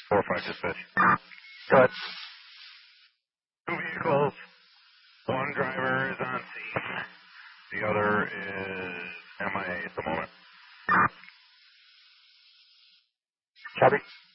4-5 dispatch. Go ahead. 2 vehicles. One driver is on scene. The other is MIA at the moment. Copy.